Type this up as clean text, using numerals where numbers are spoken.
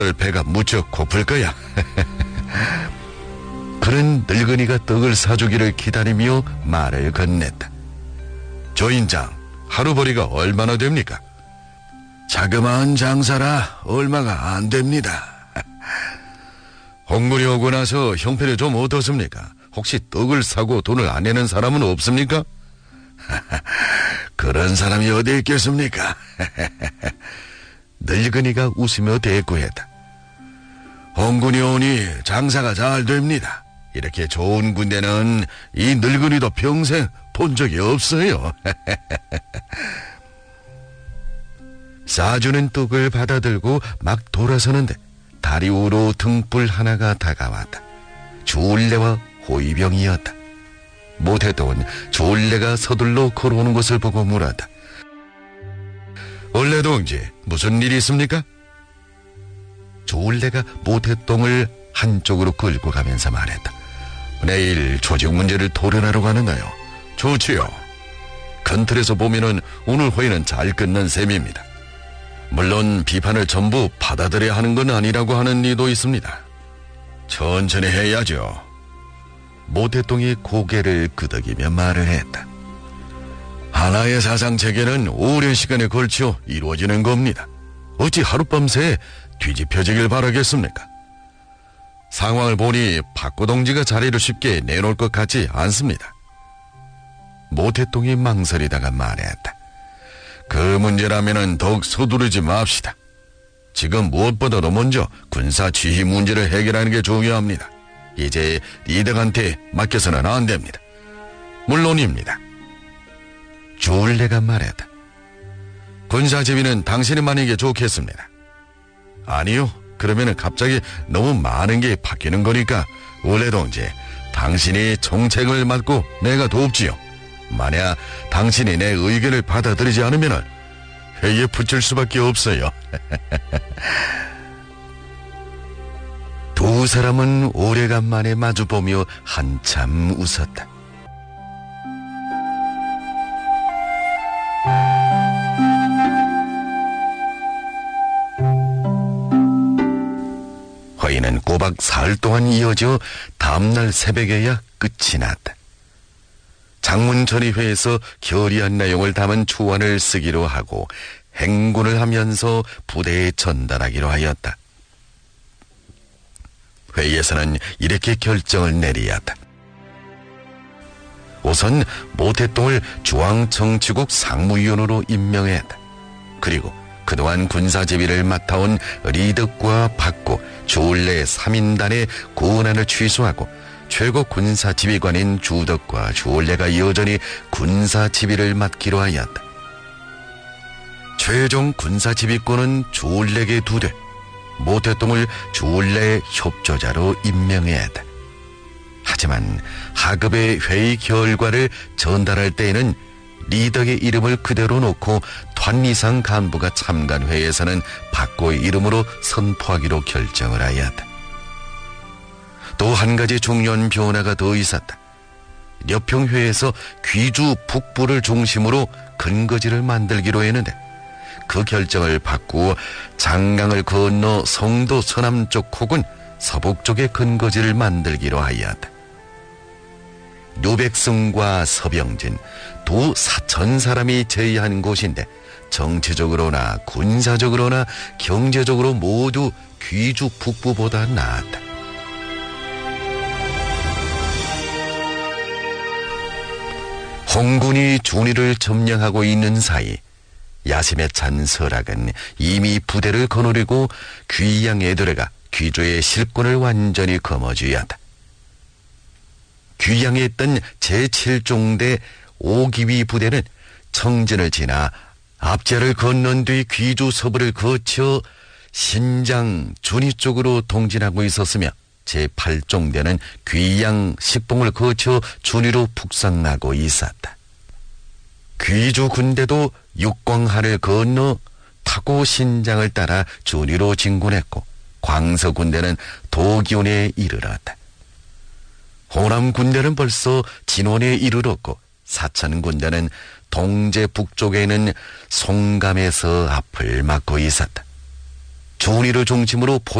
배가 무척 고플 거야. 그런 늙은이가 떡을 사주기를 기다리며 말을 건넸다. 조인장, 하루벌이가 얼마나 됩니까? 자그마한 장사라 얼마가 안 됩니다. 홍군이 오고 나서 형편이 좀 어떻습니까? 혹시 떡을 사고 돈을 안 내는 사람은 없습니까? 그런 사람이 어디 있겠습니까? 늙은이가 웃으며 대꾸했다. 홍군이 오니 장사가 잘 됩니다. 이렇게 좋은 군대는 이 늙은이도 평생 본 적이 없어요. 싸주는 떡을 받아들고 막 돌아서는데 다리 위로 등불 하나가 다가왔다. 주울레와 호위병이었다. 모태똥은 주울레가 서둘러 걸어오는 것을 보고 물었다. 원래 동지, 무슨 일이 있습니까? 주울레가 모태똥을 한쪽으로 끌고 가면서 말했다. 내일 조직 문제를 토론하러 가는가요? 좋지요. 큰 틀에서 보면은 오늘 회의는 잘 끝난 셈입니다. 물론 비판을 전부 받아들여야 하는 건 아니라고 하는 이도 있습니다. 천천히 해야죠. 모태똥이 고개를 끄덕이며 말을 했다. 하나의 사상체계는 오랜 시간에 걸쳐 이루어지는 겁니다. 어찌 하룻밤새 뒤집혀지길 바라겠습니까? 상황을 보니 박고동지가 자리를 쉽게 내놓을 것 같지 않습니다. 모태똥이 망설이다가 말했다. 그 문제라면은 더욱 서두르지 맙시다. 지금 무엇보다도 먼저 군사 지휘 문제를 해결하는 게 중요합니다. 이제 리덕한테 맡겨서는 안 됩니다. 물론입니다. 주울레가 말했다. 군사 지휘는 당신이 맡는 게 좋겠습니다. 아니요. 그러면은 갑자기 너무 많은 게 바뀌는 거니까 원래 동지, 당신이 정책을 맡고 내가 돕지요. 만약 당신이 내 의견을 받아들이지 않으면 회의에 붙일 수밖에 없어요. 두 사람은 오래간만에 마주보며 한참 웃었다. 회의는 꼬박 사흘 동안 이어져 다음날 새벽에야 끝이 났다. 장문전의회에서 결의한 내용을 담은 초안을 쓰기로 하고 행군을 하면서 부대에 전달하기로 하였다. 회의에서는 이렇게 결정을 내리었다. 우선 모태똥을 중앙정치국 상무위원으로 임명했다. 그리고 그동안 군사지휘를 맡아온 리덕과 박구, 주울레 3인단의 고은안을 취소하고 최고 군사지휘관인 주덕과 주울레가 여전히 군사지휘를 맡기로 하였다. 최종 군사지휘권은 주울레에게 두되 모태똥을 주울레의 협조자로 임명했다. 하지만 하급의 회의 결과를 전달할 때에는 리덕의 이름을 그대로 놓고 단 이상 간부가 참가한 회의에서는 박고의 이름으로 선포하기로 결정을 하였다. 또 한 가지 중요한 변화가 더 있었다. 려평회에서 귀주 북부를 중심으로 근거지를 만들기로 했는데 그 결정을 바꾸어 장강을 건너 성도 서남쪽 혹은 서북쪽에 근거지를 만들기로 하였다. 류백승과 서병진 두 사천 사람이 제의한 곳인데 정치적으로나 군사적으로나 경제적으로 모두 귀주 북부보다 나았다. 홍군이 준이를 점령하고 있는 사이 야심에 찬 설악은 이미 부대를 거느리고 귀양 애들에가 귀주의 실권을 완전히 거머쥐었다. 귀양에 있던 제7종대 5기위 부대는 청진을 지나 압제를 건넌 뒤 귀주 서부를 거쳐 신장 준이 쪽으로 동진하고 있었으며 제8종대는 귀양 식봉을 거쳐 준이로 북상하고 있었다. 귀주 군대도 육광하를 건너 타고 신장을 따라 준이로 진군했고 광서 군대는 도기온에 이르렀다. 호남 군대는 벌써 진원에 이르렀고 사천 군대는 동제 북쪽에 있는 송감에서 앞을 막고 있었다. 조리를 중심으로